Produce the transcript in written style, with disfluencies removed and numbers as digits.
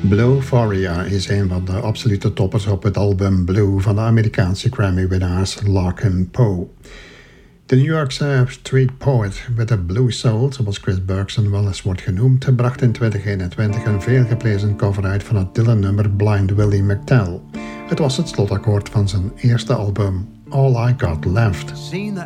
Blue Foria is een van de absolute toppers op het album Blue van de Amerikaanse Grammy-winnaars Larkin Poe. De New Yorkse street poet with a blue soul, zoals Chris Bergson wel eens wordt genoemd, bracht in 2021 een veelgeprezen cover uit van het Dylan-nummer Blind Willie McTell. Het was het slotakkoord van zijn eerste album All I Got Left. Seen the